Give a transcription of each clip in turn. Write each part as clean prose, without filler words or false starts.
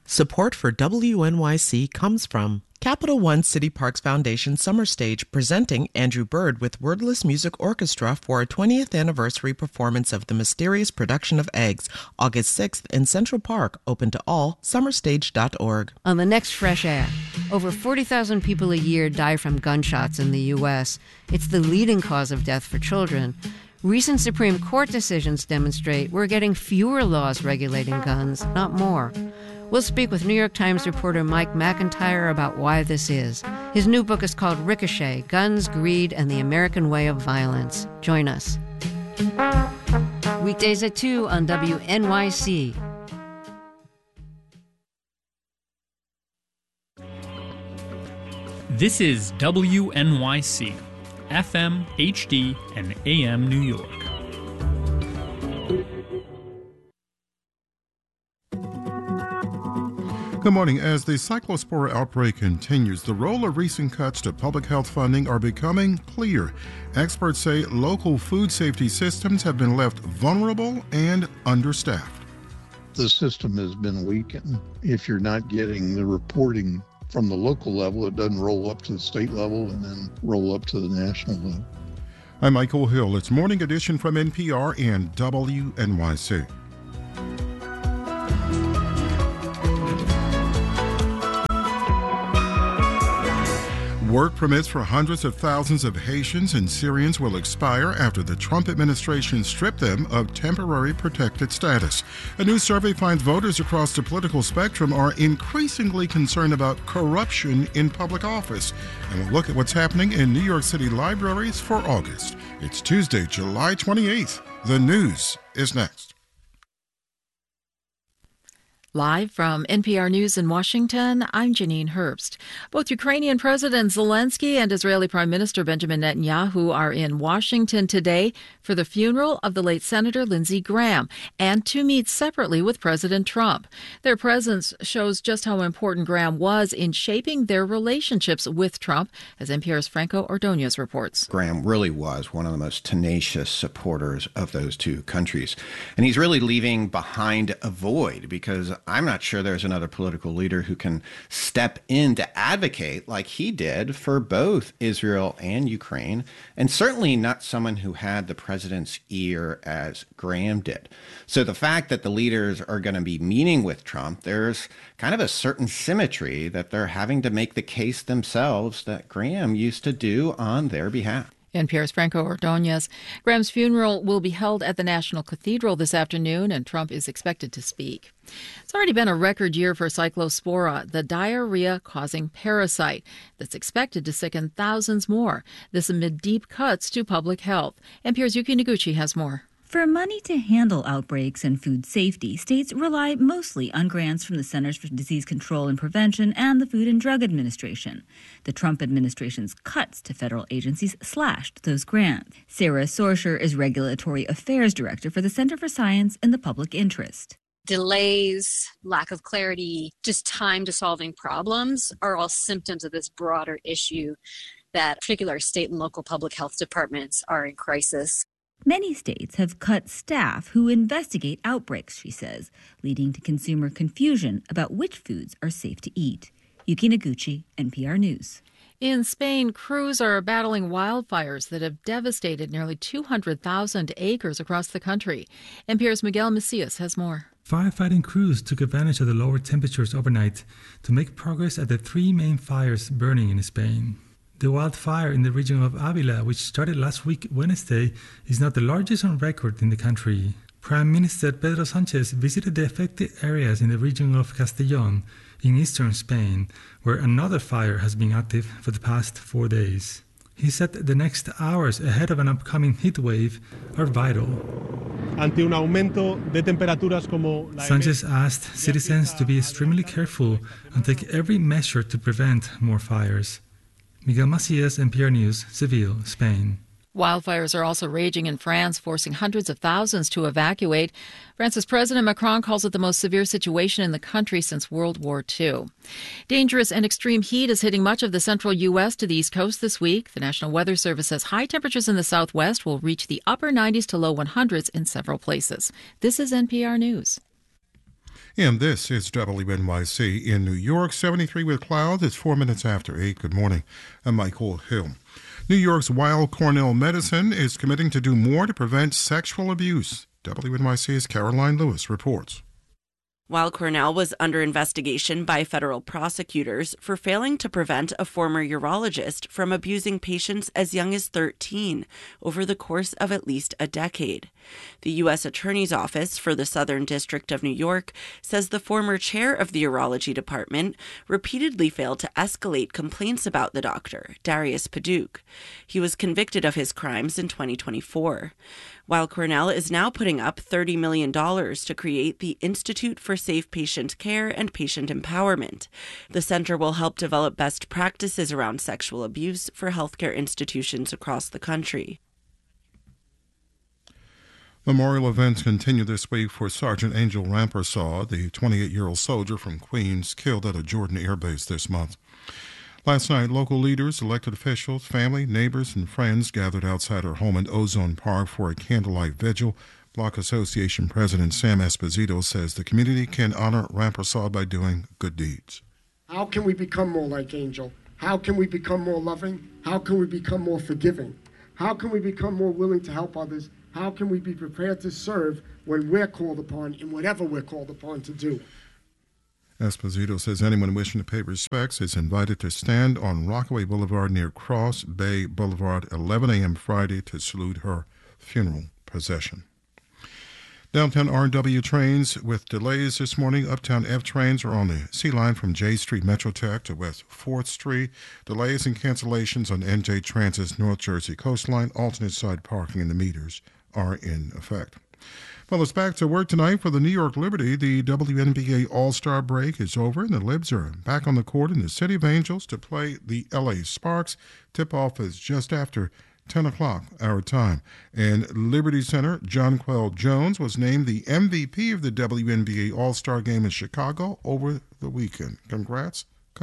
Support for WNYC comes from Capital One City Parks Foundation Summer Stage, presenting Andrew Bird with Wordless Music Orchestra for a 20th anniversary performance of The Mysterious Production of Eggs, August 6th in Central Park, open to all, summerstage.org. On the next Fresh Air, over 40,000 people a year die from gunshots in the U.S. It's the leading cause of death for children. Recent Supreme Court decisions demonstrate we're getting fewer laws regulating guns, not more. We'll speak with New York Times reporter Mike McIntyre about why this is. His new book is called Ricochet: Guns, Greed, and the American Way of Violence. Join us. Weekdays at 2 on WNYC. This is WNYC, FM, HD, and AM New York. Good morning. As the cyclospora outbreak continues, the role of recent cuts to public health funding are becoming clear. Experts say local food safety systems have been left vulnerable and understaffed. The system has been weakened. If you're not getting the reporting from the local level, it doesn't roll up to the state level and then roll up to the national level. I'm Michael Hill. It's Morning Edition from NPR and WNYC. Work permits for hundreds of thousands of Haitians and Syrians will expire after the Trump administration stripped them of temporary protected status. A new survey finds voters across the political spectrum are increasingly concerned about corruption in public office. And we'll look at what's happening in New York City libraries for August. It's Tuesday, July 28th. The news is next. Live from NPR News in Washington, I'm Janine Herbst. Both Ukrainian President Zelensky and Israeli Prime Minister Benjamin Netanyahu are in Washington today for the funeral of the late Senator Lindsey Graham and to meet separately with President Trump. Their presence shows just how important Graham was in shaping their relationships with Trump, as NPR's Franco Ordonez reports. Graham really was one of the most tenacious supporters of those two countries. And he's really leaving behind a void because I'm not sure there's another political leader who can step in to advocate like he did for both Israel and Ukraine, and certainly not someone who had the president's ear as Graham did. So the fact that the leaders are going to be meeting with Trump, there's kind of a certain symmetry that they're having to make the case themselves that Graham used to do on their behalf. NPR's Franco Ordonez. Graham's funeral will be held at the National Cathedral this afternoon, and Trump is expected to speak. It's already been a record year for Cyclospora, the diarrhea-causing parasite that's expected to sicken thousands more. This amid deep cuts to public health. NPR's Yuki Noguchi has more. For money to handle outbreaks and food safety, states rely mostly on grants from the Centers for Disease Control and Prevention and the Food and Drug Administration. The Trump administration's cuts to federal agencies slashed those grants. Sarah Sorsher is Regulatory Affairs Director for the Center for Science and the Public Interest. Delays, lack of clarity, just time to solving problems are all symptoms of this broader issue that particular state and local public health departments are in crisis. Many states have cut staff who investigate outbreaks, she says, leading to consumer confusion about which foods are safe to eat. Yuki Noguchi, NPR News. In Spain, crews are battling wildfires that have devastated nearly 200,000 acres across the country. NPR's Miguel Macias has more. Firefighting crews took advantage of the lower temperatures overnight to make progress at the three main fires burning in Spain. The wildfire in the region of Avila, which started last week Wednesday, is now the largest on record in the country. Prime Minister Pedro Sánchez visited the affected areas in the region of Castellón in eastern Spain, where another fire has been active for the past 4 days. He said the next hours ahead of an upcoming heat wave are vital. Sánchez asked citizens to be extremely careful and take every measure to prevent more fires. Miguel Macias, NPR News, Seville, Spain. Wildfires are also raging in France, forcing hundreds of thousands to evacuate. France's President Macron calls it the most severe situation in the country since World War II. Dangerous and extreme heat is hitting much of the central U.S. to the East Coast this week. The National Weather Service says high temperatures in the Southwest will reach the upper 90s to low 100s in several places. This is NPR News. And this is WNYC in New York, 73 with clouds. It's 4 minutes after 8. Good morning. I'm Michael Hill. New York's Weill Cornell Medicine is committing to do more to prevent sexual abuse. WNYC's Caroline Lewis reports. Weill Cornell was under investigation by federal prosecutors for failing to prevent a former urologist from abusing patients as young as 13 over the course of at least a decade. The U.S. Attorney's Office for the Southern District of New York says the former chair of the urology department repeatedly failed to escalate complaints about the doctor, Darius Paduch. He was convicted of his crimes in 2024. Weill Cornell is now putting up $30 million to create the Institute for Safe Patient Care and Patient Empowerment. The center will help develop best practices around sexual abuse for healthcare institutions across the country. Memorial events continue this week for Sergeant Angel Rampersad, the 28-year-old soldier from Queens killed at a Jordan air base this month. Last night, local leaders, elected officials, family, neighbors, and friends gathered outside her home in Ozone Park for a candlelight vigil. Block Association President Sam Esposito says the community can honor Rampersad by doing good deeds. How can we become more like Angel? How can we become more loving? How can we become more forgiving? How can we become more willing to help others? How can we be prepared to serve when we're called upon in whatever we're called upon to do? Esposito says anyone wishing to pay respects is invited to stand on Rockaway Boulevard near Cross Bay Boulevard 11 a.m. Friday to salute her funeral procession. Downtown RW trains with delays this morning. Uptown F trains are on the C line from J Street Metrotech to West 4th Street. Delays and cancellations on NJ Transit's North Jersey coastline. Alternate side parking in the meters are in effect. Well, it's back to work tonight for the New York Liberty. The WNBA All-Star break is over, and the Libs are back on the court in the City of Angels to play the LA Sparks. Tip-off is just after 10 o'clock our time. And Liberty Center, Jonquel Jones was named the MVP of the WNBA All-Star Game in Chicago over the weekend. Congrats.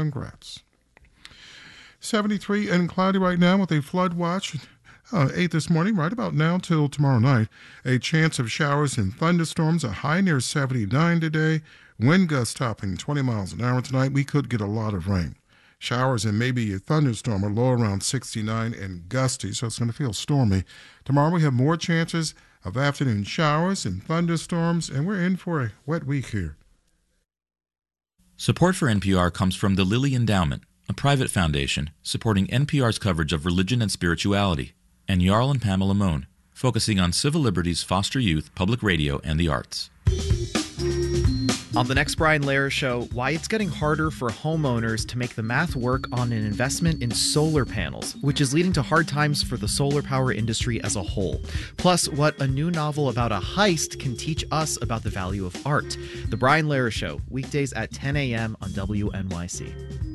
73 and cloudy right now with a flood watch. 8 this morning, right about now till tomorrow night. A chance of showers and thunderstorms, a high near 79 today. Wind gusts topping 20 miles an hour tonight. We could get a lot of rain. Showers and maybe a thunderstorm are low around 69 and gusty, so it's going to feel stormy. Tomorrow we have more chances of afternoon showers and thunderstorms, and we're in for a wet week here. Support for NPR comes from the Lilly Endowment, a private foundation supporting NPR's coverage of religion and spirituality, and Jarl and Pamela Mohn, focusing on civil liberties, foster youth, public radio, and the arts. On the next Brian Lehrer Show, why it's getting harder for homeowners to make the math work on an investment in solar panels, which is leading to hard times for the solar power industry as a whole. Plus, what a new novel about a heist can teach us about the value of art. The Brian Lehrer Show, weekdays at 10 a.m. on WNYC.